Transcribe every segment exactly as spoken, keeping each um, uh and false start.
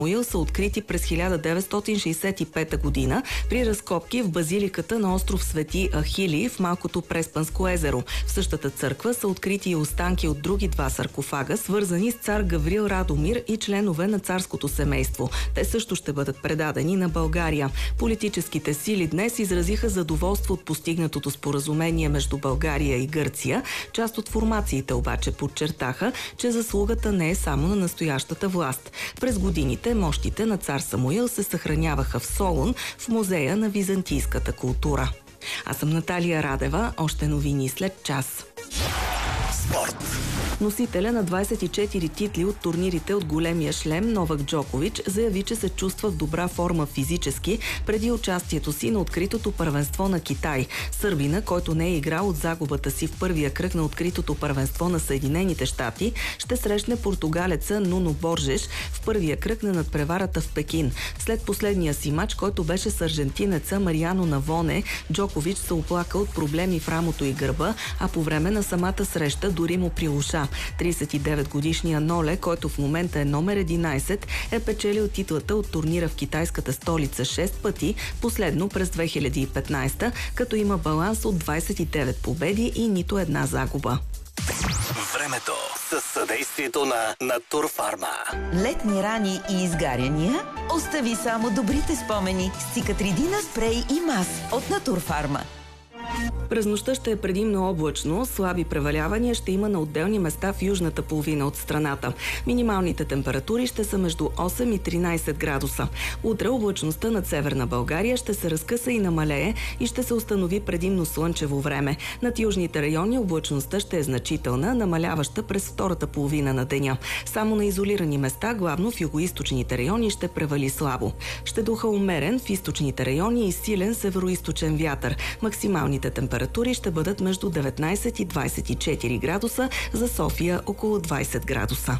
Самуил са открити през хиляда деветстотин шейсет и пета година при разкопки в базиликата на остров Свети Ахилий в малкото Преспанско езеро. В същата църква са открити и останки от други два саркофага, свързани с цар Гаврил Радомир и членове на царското семейство. Те също ще бъдат предадени на България. Политическите сили днес изразиха задоволство от постигнатото споразумение между България и Гърция. Част от формациите обаче подчертаха, че заслугата не е само на настоящата власт. През годините мощите на цар Самуил се съхраняваха в Солун, в музея на византийската култура. Аз съм Наталия Радева. Още новини след час. Спорт. Носителя на двадесет и четири титли от турнирите от големия шлем Новак Джокович заяви, че се чувства в добра форма физически преди участието си на откритото първенство на Китай. Сърбина, който не е играл от загубата си в първия кръг на откритото първенство на Съединените щати, ще срещне португалеца Нуно Боржеш в първия кръг на надпреварата в Пекин. След последния си мач, който беше с аржентинеца Мариано Навоне, Джокович се оплака от проблеми в рамото и гърба, а по време на самата среща дори му прилуша. тридесет и девет годишния Ноле, който в момента е номер единадесет, е печелил титлата от турнира в китайската столица шест пъти, последно през две хиляди и петнадесета, като има баланс от двадесет и девет победи и нито една загуба. Времето със съдействието на Натурфарма. Летни рани и изгаряния? Остави само добрите спомени с Цикатридина спрей и мас от Натурфарма. През нощта ще е предимно облачно, слаби превалявания ще има на отделни места в южната половина от страната. Минималните температури ще са между осем и тринадесет градуса. Утре облачността над северна България ще се разкъса и намалее и ще се установи предимно слънчево време. Над южните райони облачността ще е значителна, намаляваща през втората половина на деня. Само на изолирани места, главно в югоизточните райони, ще превали слабо. Ще духа умерен в източните райони и силен североизточен вятър. Максималните температури ще бъдат между деветнадесет и двадесет и четири градуса, за София около двадесет градуса.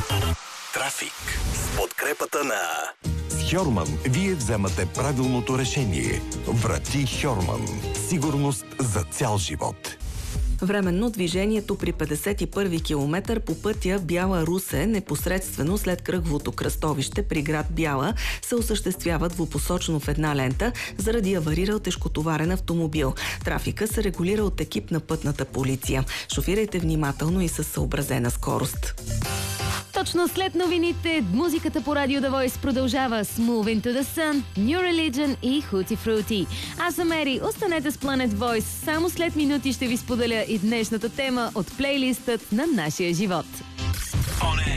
Трафик с подкрепата на... С Хьорман вие вземате правилното решение. Врати Хьорман. Сигурност за цял живот. Временно движението при петдесет и първи километър по пътя Бяла-Русе, непосредствено след кръговото кръстовище при град Бяла, се осъществява двупосочно в една лента заради аварирал тежкотоварен автомобил. Трафика се регулира от екип на пътната полиция. Шофирайте внимателно и със съобразена скорост. Точно след новините, музиката по Радио The Voice продължава с Move Into the Sun, New Religion и Hootie Fruity. Аз съм Ери, останете с Planet Voice. Само след минути ще ви споделя и днешната тема от плейлистът на нашия живот. On